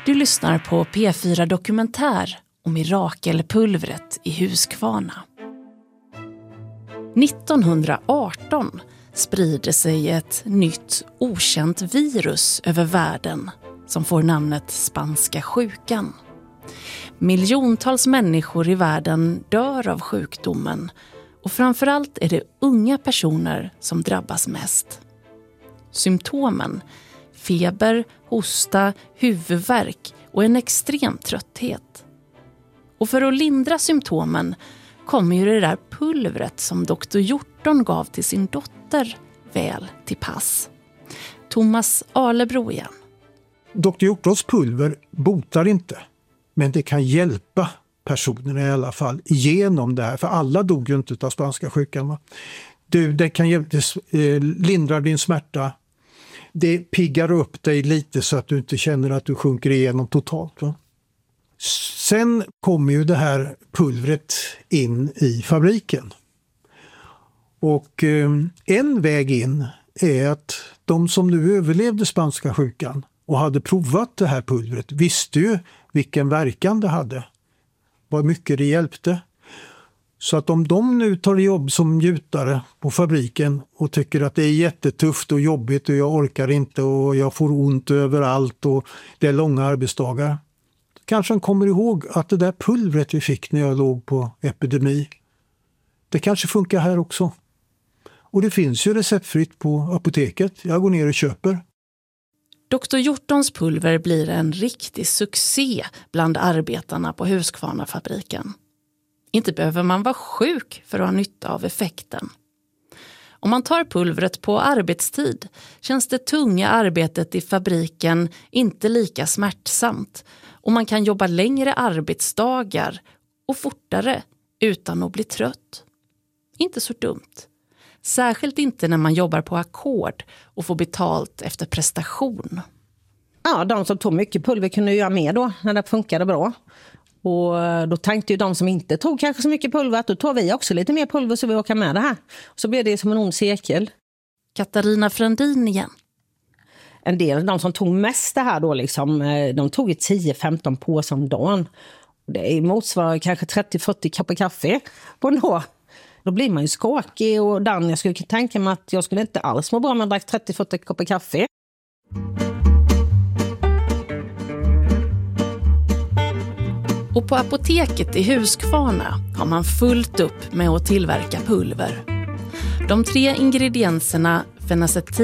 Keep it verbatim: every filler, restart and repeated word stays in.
Du lyssnar på P fyra Dokumentär om mirakelpulvret i Huskvarna. nittonhundraarton sprider sig ett nytt okänt virus över världen som får namnet spanska sjukan. Miljontals människor i världen dör av sjukdomen och framförallt är det unga personer som drabbas mest. Symptomen: feber, hosta, huvudvärk och en extrem trötthet. Och för att lindra symptomen kommer ju det där pulvret som doktor Hjorton gav till sin dotter väl till pass. Thomas Alebro igen. doktor Hjortons pulver botar inte, men det kan hjälpa personerna i alla fall igenom det här. För alla dog ju inte av spanska sjukan. Va? Du, det kan hjälpa, det lindrar din smärta. Det piggar upp dig lite så att du inte känner att du sjunker igenom totalt. Va? Sen kommer ju det här pulvret in i fabriken. Och eh, en väg in är att de som nu överlevde spanska sjukan och hade provat det här pulvret visste ju vilken verkan det hade. Vad mycket det hjälpte. Så att om de nu tar jobb som gjutare på fabriken och tycker att det är jättetufft och jobbigt och jag orkar inte och jag får ont överallt och det är långa arbetsdagar. Kanske de kommer ihåg att det där pulvret vi fick när jag låg på epidemi, det kanske funkar här också. Och det finns ju receptfritt på apoteket. Jag går ner och köper. doktor Hjortons pulver blir en riktig succé bland arbetarna på Huskvarnafabriken. Inte behöver man vara sjuk för att ha nytta av effekten. Om man tar pulvret på arbetstid känns det tunga arbetet i fabriken inte lika smärtsamt och man kan jobba längre arbetsdagar och fortare utan att bli trött. Inte så dumt. Särskilt inte när man jobbar på ackord och får betalt efter prestation. Ja, de som tog mycket pulver kunde göra mer då när det funkade bra. Och då tänkte ju de som inte tog kanske så mycket pulver att då tar vi också lite mer pulver så vi åker med det här. Så blev det som en ond cirkel. Katarina Frandin igen. En del av de som tog mest det här då liksom, de tog ju tio femton påsar om dagen. Det motsvarar kanske trettio fyrtio koppar kaffe på en dag. Då blir man ju skakig och Dan, jag skulle tänka mig att jag skulle inte alls må bra om jag drack trettio fyrtio koppar kaffe. Och på apoteket i Huskvarna har man fullt upp med att tillverka pulver. De tre ingredienserna fenacetin,